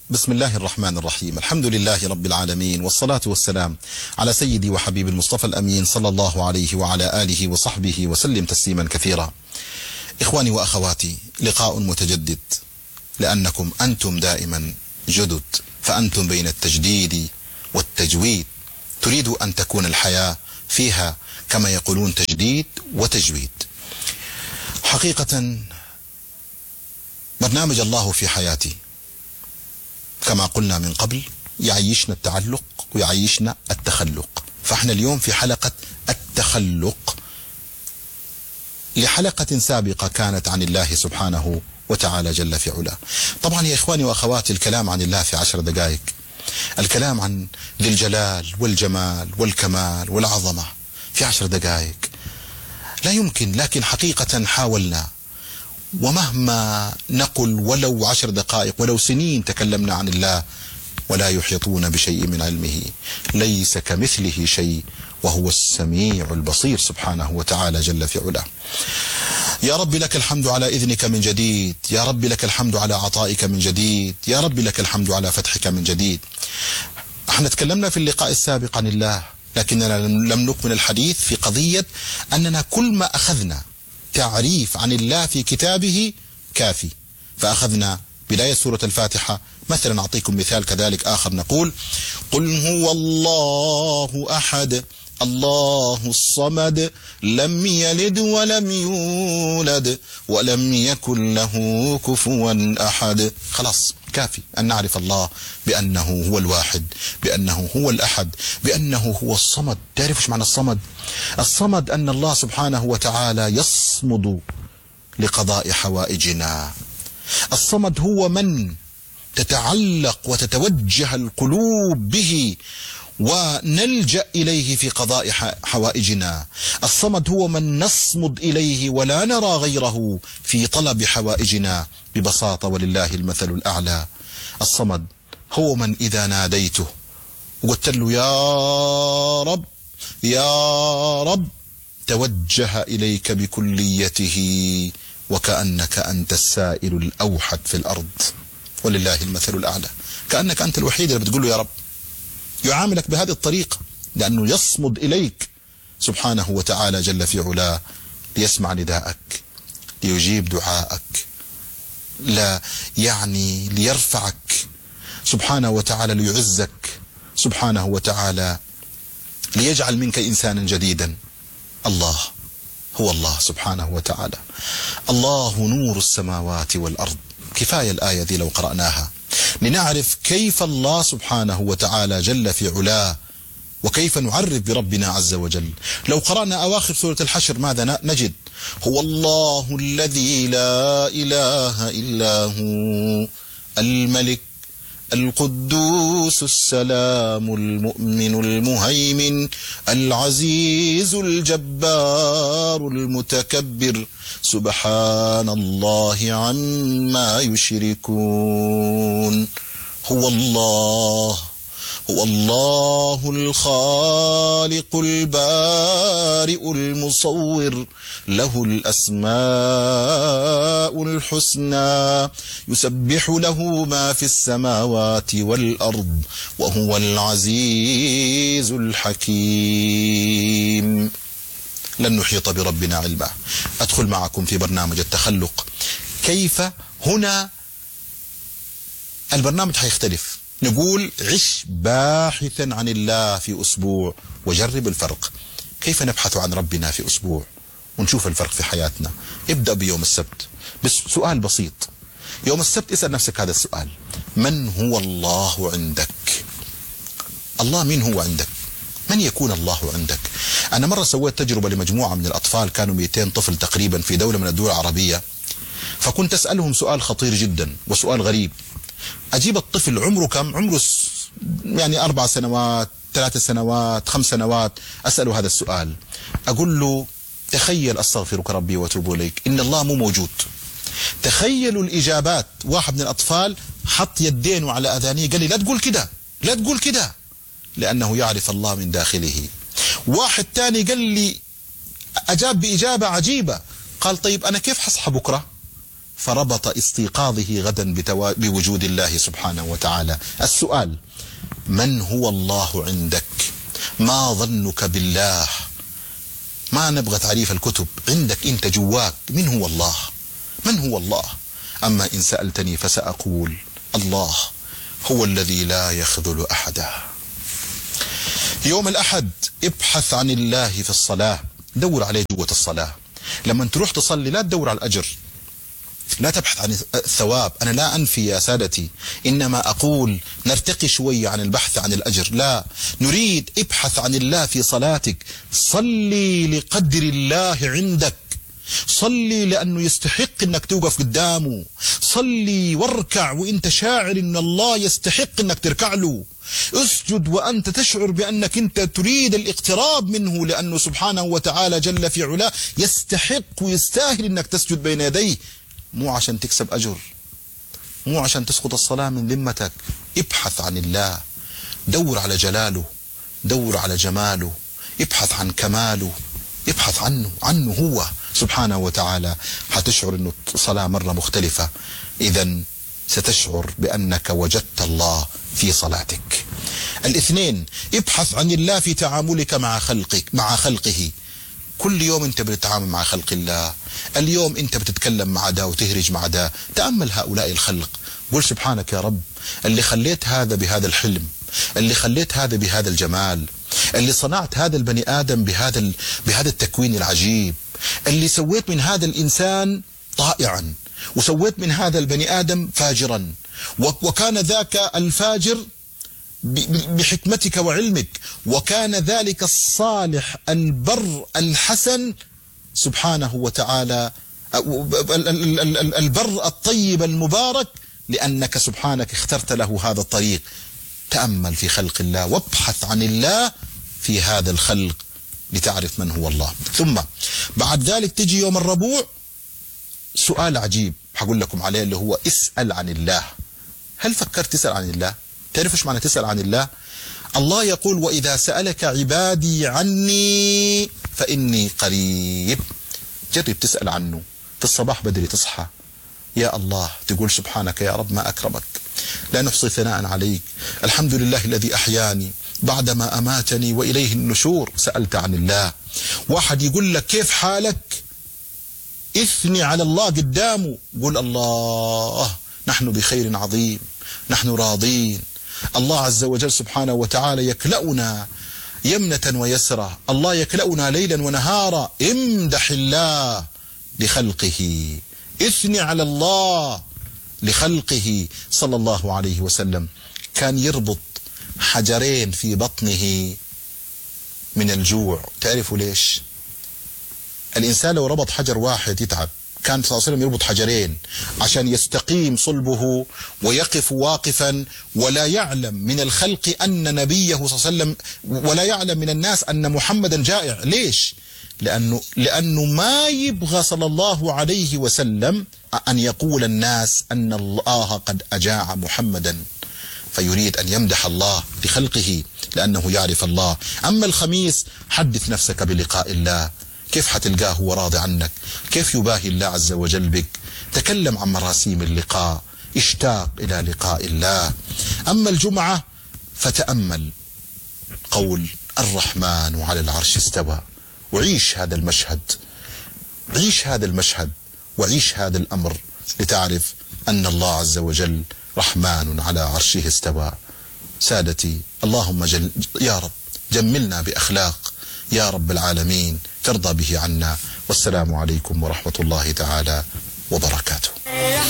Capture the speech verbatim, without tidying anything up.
بسم الله الرحمن الرحيم. الحمد لله رب العالمين، والصلاة والسلام على سيدي وحبيب المصطفى الأمين صلى الله عليه وعلى آله وصحبه وسلم تسليما كثيرا. إخواني وأخواتي، لقاء متجدد لأنكم أنتم دائما جدد، فأنتم بين التجديد والتجويد. تريد أن تكون الحياة فيها كما يقولون تجديد وتجويد. حقيقة برنامج الله في حياتي كما قلنا من قبل يعيشنا التعلق ويعيشنا التخلق، فاحنا اليوم في حلقة التخلق لحلقة سابقة كانت عن الله سبحانه وتعالى جل في علاه. طبعا يا إخواني وأخواتي، الكلام عن الله في عشر دقائق، الكلام عن ذي الجلال والجمال والكمال والعظمة في عشر دقائق لا يمكن، لكن حقيقة حاولنا، ومهما نقل ولو عشر دقائق ولو سنين تكلمنا عن الله ولا يحيطون بشيء من علمه، ليس كمثله شيء وهو السميع البصير سبحانه وتعالى جل في علاه. يا رب لك الحمد على إذنك من جديد، يا رب لك الحمد على عطائك من جديد، يا رب لك الحمد على فتحك من جديد. احنا تكلمنا في اللقاء السابق عن الله، لكننا لم نكمل الحديث في قضية أننا كل ما أخذنا تعريف عن الله في كتابه كافي. فأخذنا بداية سورة الفاتحة مثلا، أعطيكم مثال كذلك آخر، نقول قل هو الله أحد الله الصمد لم يلد ولم يولد ولم يكن له كفوا أحد. خلاص كافي أن نعرف الله بأنه هو الواحد، بأنه هو الأحد، بأنه هو الصمد. تعرف ايش معنى الصمد؟ الصمد أن الله سبحانه وتعالى يصمد لقضاء حوائجنا. الصمد هو من تتعلق وتتوجه القلوب به ونلجأ إليه في قضاء حوائجنا. الصمد هو من نصمد إليه ولا نرى غيره في طلب حوائجنا ببساطة، ولله المثل الأعلى. الصمد هو من إذا ناديته وقلت له يا رب يا رب توجه إليك بكليته وكأنك أنت السائل الأوحد في الأرض، ولله المثل الأعلى. كأنك أنت الوحيد اللي بتقول له يا رب، يعاملك بهذه الطريقة لأنه يصمد إليك سبحانه وتعالى جل في علاه ليسمع نداءك، ليجيب دعاءك، لا يعني ليرفعك سبحانه وتعالى، ليعزك سبحانه وتعالى، ليجعل منك إنسانا جديدا. الله هو الله سبحانه وتعالى. الله نور السماوات والأرض. كفاية الآية ذي لو قرأناها لنعرف كيف الله سبحانه وتعالى جل في علاه وكيف نعرف بربنا عز وجل. لو قرأنا أواخر سورة الحشر ماذا نجد؟ هو الله الذي لا إله إلا هو الملك القدوس السلام المؤمن المهيمن العزيز الجبار المتكبر سبحان الله عما يشركون. هو الله هو الله الخالق البارئ المصور، له الأسماء الحسنى، يسبح له ما في السماوات والأرض، وهو العزيز الحكيم. لن نحيط بربنا علما. أدخل معكم في برنامج التخلق. كيف هنا البرنامج حيختلف، نقول عش باحثا عن الله في أسبوع وجرب الفرق. كيف نبحث عن ربنا في أسبوع ونشوف الفرق في حياتنا؟ ابدأ بيوم السبت بس سؤال بسيط. يوم السبت اسأل نفسك هذا السؤال: من هو الله عندك؟ الله مين هو عندك؟ من يكون الله عندك؟ أنا مرة سويت تجربة لمجموعة من الأطفال، كانوا مئتين طفل تقريبا في دولة من الدول العربية، فكنت أسألهم سؤال خطير جدا وسؤال غريب. أجيب الطفل عمره كم؟ عمره يعني أربع سنوات، ثلاث سنوات، خمس سنوات، أسأله هذا السؤال، أقول له تخيل أستغفرك ربي وأتوب إليك إن الله مو موجود. تخيلوا الإجابات. واحد من الأطفال حط يدينه على أذانيه قال لي لا تقول كده، لا تقول كده، لأنه يعرف الله من داخله. واحد تاني قال لي أجاب بإجابة عجيبة، قال طيب أنا كيف حصحى بكرة؟ فربط استيقاظه غدا بوجود الله سبحانه وتعالى. السؤال: من هو الله عندك؟ ما ظنك بالله؟ ما نبغى تعريف الكتب، عندك انت جواك من هو الله؟ من هو الله؟ أما إن سألتني فسأقول: الله هو الذي لا يخذل أحدا. يوم الأحد ابحث عن الله في الصلاة، دور عليه جوة الصلاة. لما تروح تصلي لا تدور على الأجر، لا تبحث عن الثواب. أنا لا أنفي يا سادتي، إنما أقول نرتقي شوية عن البحث عن الأجر. لا، نريد ابحث عن الله في صلاتك. صلي لقدر الله عندك، صلي لأنه يستحق أنك توقف قدامه، صلي واركع وإنت شاعر أن الله يستحق أنك تركع له، اسجد وأنت تشعر بأنك أنت تريد الاقتراب منه، لأنه سبحانه وتعالى جل في علاه يستحق ويستاهل أنك تسجد بين يديه، مو عشان تكسب أجر، مو عشان تسقط الصلاة من ذمتك. ابحث عن الله، دور على جلاله، دور على جماله، ابحث عن كماله، ابحث عنه عنه هو سبحانه وتعالى. حتشعر أنه صلاة مرة مختلفة، إذن ستشعر بأنك وجدت الله في صلاتك. الاثنين: ابحث عن الله في تعاملك مع خلقك مع خلقه. كل يوم انت بتتعامل مع خلق الله، اليوم انت بتتكلم مع ده وتهرج مع ده. تأمل هؤلاء الخلق، قل سبحانك يا رب، اللي خليت هذا بهذا الحلم، اللي خليت هذا بهذا الجمال، اللي صنعت هذا البني آدم بهذا بهذا التكوين العجيب، اللي سويت من هذا الإنسان طائعا، وسويت من هذا البني آدم فاجرا، وكان ذاك الفاجر بحكمتك وعلمك، وكان ذلك الصالح البر الحسن سبحانه وتعالى البر الطيب المبارك، لأنك سبحانك اخترت له هذا الطريق. تأمل في خلق الله وابحث عن الله في هذا الخلق لتعرف من هو الله. ثم بعد ذلك تجي يوم الربوع سؤال عجيب حقول لكم عليه، اللي هو اسأل عن الله. هل فكرت تسأل عن الله؟ تعرف ايش معنى تسأل عن الله؟ الله يقول: وإذا سألك عبادي عني فإني قريب. جرب تسأل عنه في الصباح بدري، تصحى يا الله تقول سبحانك يا رب ما أكرمك، لا نحصي ثناء عليك، الحمد لله الذي أحياني بعدما أماتني وإليه النشور. سألت عن الله. واحد يقول لك كيف حالك، اثني على الله قدامه، قل الله نحن بخير عظيم، نحن راضين، الله عز وجل سبحانه وتعالى يكلأنا يمنة ويسرة، الله يكلأنا ليلا ونهارا. امدح الله لخلقه، اثني على الله لخلقه. صلى الله عليه وسلم كان يربط حجرين في بطنه من الجوع. تعرفوا ليش؟ الإنسان لو ربط حجر واحد يتعب، كان صلى الله عليه وسلم يربط حجرين عشان يستقيم صلبه ويقف واقفا، ولا يعلم من الخلق أن نبيه صلى الله عليه وسلم، ولا يعلم من الناس أن محمدا جائع. ليش؟ لأنه, لأنه ما يبغى صلى الله عليه وسلم أن يقول الناس أن الله قد أجاع محمدا، فيريد أن يمدح الله لخلقه لأنه يعرف الله. أما الخميس حدث نفسك بلقاء الله، كيف حتلقاه هو راضي عنك، كيف يباهي الله عز وجل بك. تكلم عن مراسيم اللقاء، اشتاق إلى لقاء الله. أما الجمعة فتأمل قول الرحمن على العرش استوى، وعيش هذا المشهد، عيش هذا المشهد وعيش هذا الأمر لتعرف أن الله عز وجل رحمن على عرشه استوى. سادتي، اللهم جل يا رب جملنا بأخلاق يا رب العالمين ترضى به عنا. والسلام عليكم ورحمة الله تعالى وبركاته.